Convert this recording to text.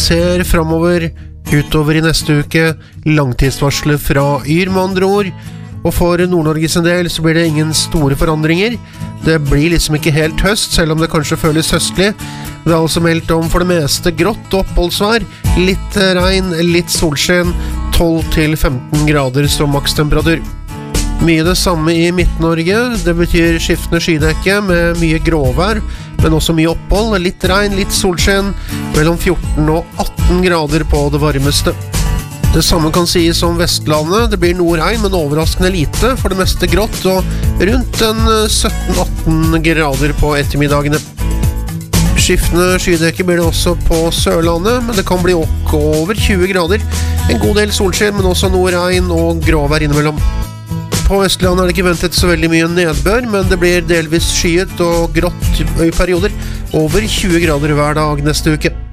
ser fremover utover I neste uke, langtidsvarsler fra Yr med andre ord, og for Nord-Norge sin del så blir det ingen store forandringer. Det blir liksom ikke helt høst, selv om det kanskje føles høstlig. Det er altså meldt om for det meste grått oppholdsvær, litt regn, litt solskinn, 12-15 grader som makstemperatur. Mye det samme I Midt-Norge, det betyr skiftende skydekke med mye gråvær, men også mye opphold, litt regn, litt solskinn, mellom 14 og 18 grader på det varmeste. Det samme kan sies om Vestlandet, det blir noe regn, men overraskende lite, for det meste grått, og rundt 17-18 grader på ettermiddagene. Skiftende skydekke blir det også på Sørlandet, men det kan bli over 20 grader, en god del solskinn, men også noe regn og gråvær innimellom. På Østlandet det ikke ventet så veldig mye nedbør, men det blir delvis skyet og grått I perioder, over 20 grader hver dag neste uke.